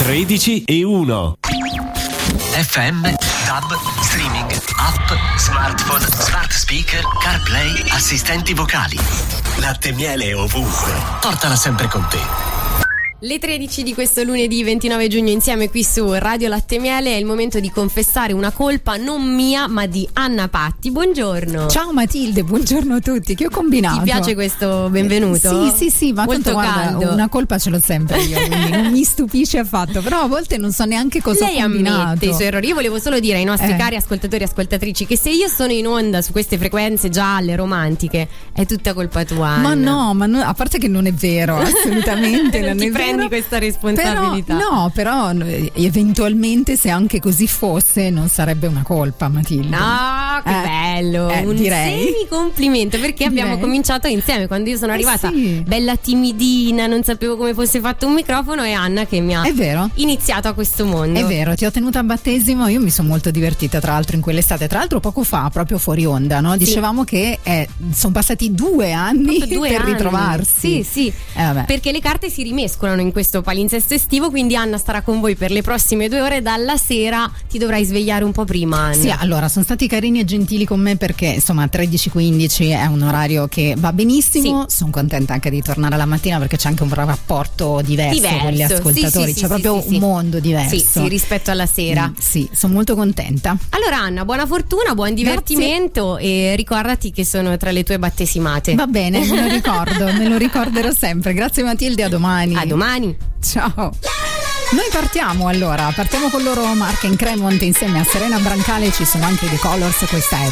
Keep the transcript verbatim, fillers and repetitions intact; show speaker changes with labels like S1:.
S1: tredici e uno.
S2: F M, DAB, streaming, app, smartphone, smart speaker, CarPlay, assistenti vocali. Latte e miele ovunque. Portala sempre con te.
S3: Le tredici di questo lunedì ventinove giugno insieme qui su Radio Latte e Miele. È il momento di confessare una colpa non mia ma di Anna Patti. Buongiorno.
S4: Ciao Matilde, buongiorno a tutti. Che ho combinato?
S3: Ti piace questo benvenuto?
S4: Sì, sì, sì, ma
S3: molto
S4: tanto, guarda,
S3: caldo.
S4: Una colpa ce l'ho sempre io, quindi non mi stupisce affatto. Però a volte non so neanche cosa
S3: Lei
S4: ho combinato.
S3: ammette i suoi errori. Io volevo solo dire ai nostri
S4: Eh.
S3: cari ascoltatori e ascoltatrici che se io sono in onda su queste frequenze gialle, romantiche, è tutta colpa tua,
S4: Ma
S3: Anna.
S4: no, ma no, a parte che non è vero, assolutamente
S3: non
S4: non
S3: ti
S4: è
S3: prendi
S4: vero.
S3: questa responsabilità.
S4: Però, no, però eh, eventualmente se anche così fosse non sarebbe una colpa, Matilde.
S3: No, che
S4: Eh,
S3: bello,
S4: eh,
S3: un
S4: direi.
S3: semi complimento perché abbiamo
S4: Direi.
S3: cominciato insieme quando io sono
S4: Eh,
S3: arrivata
S4: sì.
S3: bella timidina, non sapevo come fosse fatto un microfono, e Anna che mi ha
S4: È vero.
S3: iniziato a questo mondo.
S4: È vero, ti ho tenuta a battesimo, io mi sono molto divertita tra l'altro in quell'estate, tra l'altro poco fa, proprio fuori onda, no? Dicevamo che eh, sono passati due anni
S3: Proprio due
S4: per
S3: anni.
S4: ritrovarsi.
S3: Sì, sì.
S4: Eh, vabbè.
S3: Perché le carte si rimescolano in questo palinsesto estivo, quindi Anna starà con voi per le prossime due ore. Dalla sera ti dovrai svegliare un po' prima, Anna.
S4: Sì, allora sono stati carini e gentili con me perché insomma tredici quindici è un orario che va benissimo.
S3: Sì.
S4: Sono contenta anche di tornare la mattina perché c'è anche un rapporto diverso,
S3: Diverso.
S4: con gli ascoltatori,
S3: Sì, sì,
S4: c'è
S3: sì,
S4: proprio
S3: sì,
S4: un
S3: sì.
S4: mondo diverso.
S3: Sì, sì, rispetto alla sera.
S4: Mm, sì, sono molto contenta.
S3: Allora Anna, buona fortuna, buon divertimento e ricordati che sono tra le tue battesimate.
S4: Va bene, me lo ricordo, me lo ricorderò sempre. Grazie Matilde, a domani.
S3: A domani.
S4: Ciao. Noi partiamo allora, partiamo con loro Mark and Cremont insieme a Serena Brancale, ci sono anche i The Colors, questa è